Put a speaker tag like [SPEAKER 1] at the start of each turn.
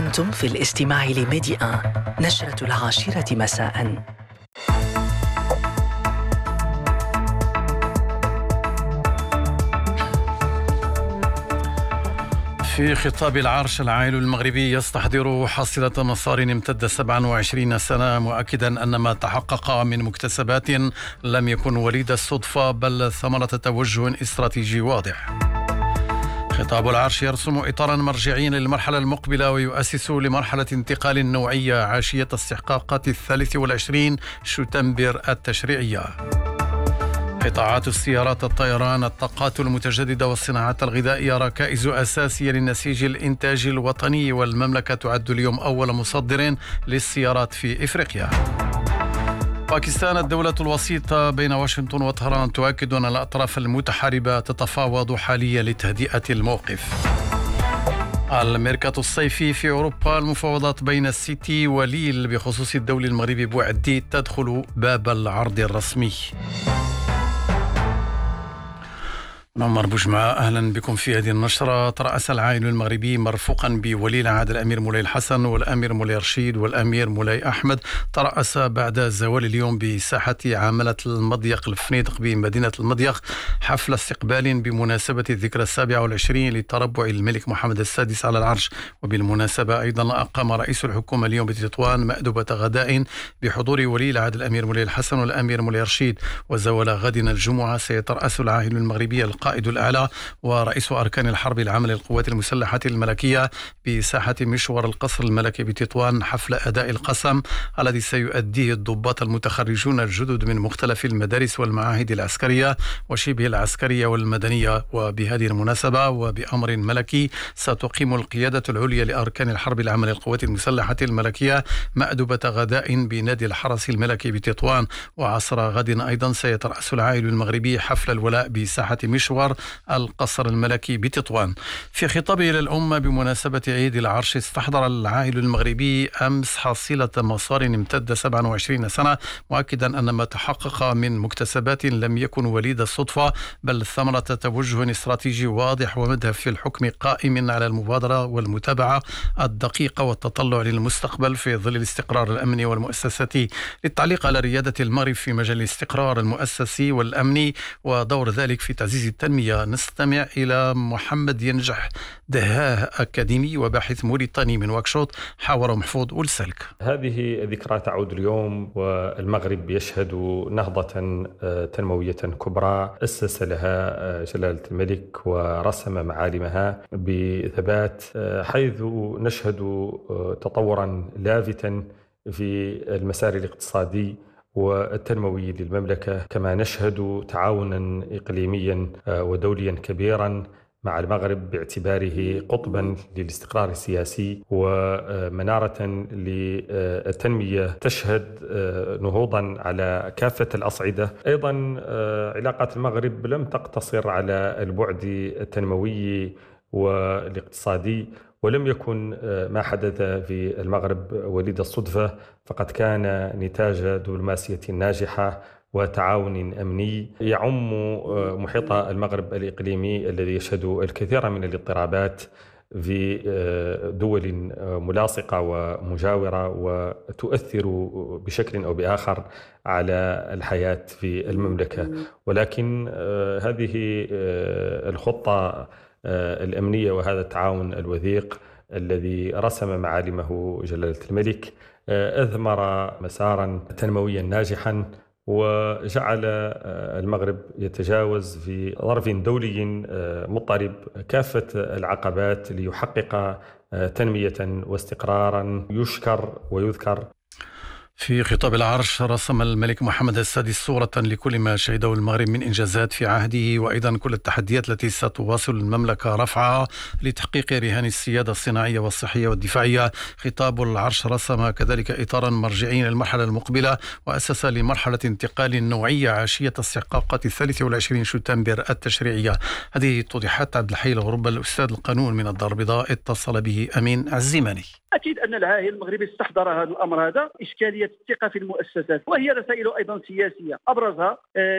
[SPEAKER 1] أنتم في الاستماع لميدي 1 نشرة 10 مساء.
[SPEAKER 2] في خطاب العرش العائل المغربي يستحضر حصيلة مسار امتد 27 سنة، مؤكدا أن ما تحقق من مكتسبات لم يكن وليد الصدفة بل ثمرة توجه استراتيجي واضح. خطاب العرش يرسم إطارا مرجعيا للمرحلة المقبلة ويؤسس لمرحلة انتقال نوعية عاشية استحقاقات 23 شتنبر التشريعية. قطاعات السيارات، الطيران، الطاقات المتجددة والصناعات الغذائية ركائز أساسية للنسيج الإنتاجي الوطني، والمملكة تعد اليوم أول مصدر للسيارات في إفريقيا. باكستان، الدولة الوسيطة بين واشنطن وطهران، تؤكد أن الأطراف المتحاربة تتفاوض حاليا لتهدئة الموقف. الميركاتو الصيفي في أوروبا، المفاوضات بين السيتي وليل بخصوص الدولي المغربي بوعدي تدخل باب العرض الرسمي. عمر بوجمعة، أهلا بكم في هذه النشرة. ترأس العائل المغربي مرفوقا بولي العهد الأمير مولاي الحسن والأمير مولاي رشيد والأمير مولاي أحمد، ترأس بعد زوال اليوم بساحة عاملة المضيق الفنيدق بمدينة المضيق حفل استقبال بمناسبة الذكرى 27 لتربع الملك محمد السادس على العرش. وبالمناسبة أيضا أقام رئيس الحكومة اليوم بتطوان مأدبة غداء بحضور ولي العهد الأمير مولاي الحسن والأمير مولاي رشيد. وزول غد الجمعة سيترأس العائل المغربي القائد الأعلى ورئيس أركان الحرب العام للقوات المسلحة الملكية بساحة مشوار القصر الملكي بتطوان حفل أداء القسم الذي سيؤديه الضباط المتخرجون الجدد من مختلف المدارس والمعاهد العسكرية وشبه العسكرية والمدنية. وبهذه المناسبة وبأمر ملكي ستقيم القيادة العليا لأركان الحرب العام للقوات المسلحة الملكية مأدبة غداء بنادي الحرس الملكي بتطوان. وعصر غد أيضا سيترأس العائل المغربي حفل الولاء بساحة مشوار القصر الملكي بتطوان. في خطابه إلى الأمة بمناسبة عيد العرش، استحضر العائل المغربي أمس حصيلة مسار امتد 27 سنة، مؤكدا أن ما تحقق من مكتسبات لم يكن وليد الصدفة بل ثمرة توجه استراتيجي واضح ومذهب في الحكم قائم على المبادرة والمتابعة الدقيقة والتطلع للمستقبل في ظل الاستقرار الأمني والمؤسساتي. للتعليق على ريادة المغرب في مجال الاستقرار المؤسسي والأمني ودور ذلك في تعزيز التنمية، نستمع إلى محمد ينجح دهاه، أكاديمي وباحث موريتاني من واكشوط، حاور محفوظ والسلك.
[SPEAKER 3] هذه الذكرى تعود اليوم والمغرب يشهد نهضة تنموية كبرى أسس لها جلالة الملك ورسم معالمها بثبات، حيث نشهد تطورا لافتا في المسار الاقتصادي والتنموي للمملكة، كما نشهد تعاونا إقليميا ودوليا كبيرا مع المغرب باعتباره قطبا للاستقرار السياسي ومنارة للتنمية تشهد نهوضا على كافة الأصعدة. أيضا علاقات المغرب لم تقتصر على البعد التنموي والاقتصادي، ولم يكن ما حدث في المغرب وليد الصدفة، فقد كان نتاج دبلوماسية ناجحة وتعاون أمني يعم محيط المغرب الإقليمي الذي يشهد الكثير من الاضطرابات في دول ملاصقة ومجاورة وتؤثر بشكل أو بآخر على الحياة في المملكة. ولكن هذه الخطة الأمنية وهذا التعاون الوثيق الذي رسم معالمه جلالة الملك أثمر مسارا تنمويا ناجحا وجعل المغرب يتجاوز في ظرف دولي مضطرب كافة العقبات ليحقق تنمية واستقرارا يشكر ويذكر.
[SPEAKER 2] في خطاب العرش رسم الملك محمد السادس صورة لكل ما شهده المغرب من إنجازات في عهده، وأيضا كل التحديات التي ستواصل المملكة رفعها لتحقيق رهان السيادة الصناعية والصحية والدفاعية. خطاب العرش رسم كذلك إطارا مرجعيا للمرحلة المقبلة وأسس لمرحلة انتقال نوعية عاشية استحقاقات 23 شتنبر التشريعية. هذه توضيحات عبد الحي الغربة، الأستاذ القانون من الدار البيضاء، اتصل به أمين الزيماني.
[SPEAKER 4] أكيد أن العاهل المغربي استحضر هذا الأمر، هذا إشكالية الثقة في المؤسسات، وهي رسائل أيضا سياسية أبرزها